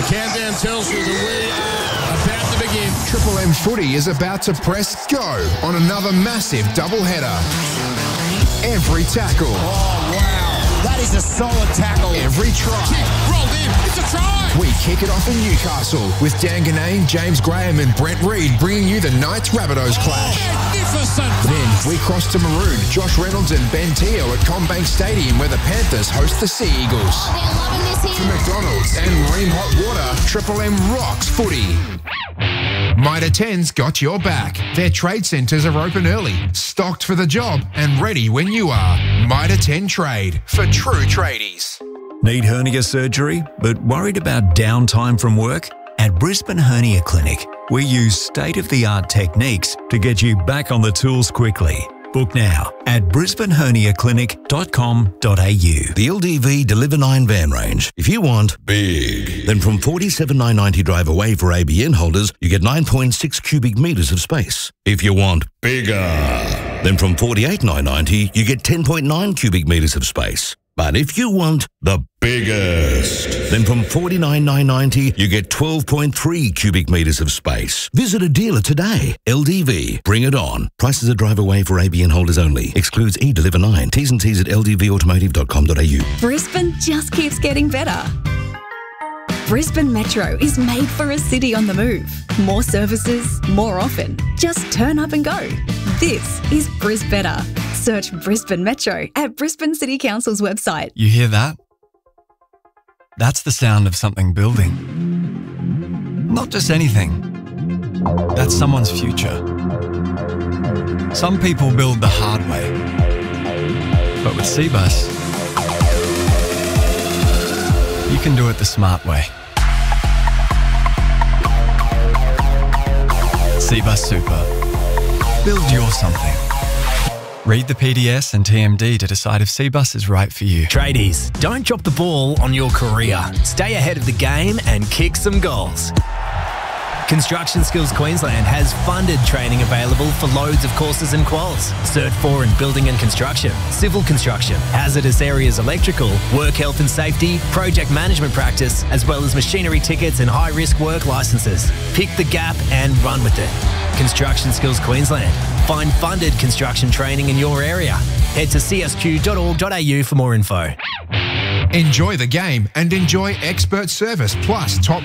countdown tells you that we are about to begin. Triple M Footy is about to press go on another massive doubleheader. Every tackle. Oh, wow. That is a solid tackle. Every try. Kick, rolled in. It's a try. We kick it off in Newcastle with Dan Ganane, James Graham and Brent Reid bringing you the Knights-Rabbitohs clash. Magnificent. Then we cross to Maroon, Josh Reynolds and Ben Teal at CommBank Stadium where the Panthers host the Sea Eagles. They're loving this here. For McDonald's and Ream Hot Water, Triple M rocks footy. Mitre 10's got your back. Their trade centres are open early, stocked for the job and ready when you are. Mitre 10 Trade for true tradies. Need hernia surgery but worried about downtime from work? At Brisbane Hernia Clinic, we use state-of-the-art techniques to get you back on the tools quickly. Book now at brisbaneherniaclinic.com.au. The LDV Deliver 9 van range. If you want big, then from $47,990 drive away for ABN holders, you get 9.6 cubic metres of space. If you want bigger, then from $48,990 you get 10.9 cubic metres of space. But if you want the biggest, then from $49,990 you get 12.3 cubic metres of space. Visit a dealer today. LDV, bring it on. Prices are drive away for ABN holders only. Excludes eDeliver 9. T's and C's at ldvautomotive.com.au. Brisbane just keeps getting better. Brisbane Metro is made for a city on the move. More services, more often. Just turn up and go. This is Brisbetter. Search Brisbane Metro at Brisbane City Council's website. You hear that? That's the sound of something building. Not just anything. That's someone's future. Some people build the hard way. But with Cbus, you can do it the smart way. Cbus Super. Build your something. Read the PDS and TMD to decide if Cbus is right for you. Tradies, don't drop the ball on your career. Stay ahead of the game and kick some goals. Construction Skills Queensland has funded training available for loads of courses and quals. Cert 4 in building and construction, civil construction, hazardous areas electrical, work health and safety, project management practice, as well as machinery tickets and high-risk work licences. Pick the gap and run with it. Construction Skills Queensland. Find funded construction training in your area. Head to csq.org.au for more info. Enjoy the game and enjoy expert service plus top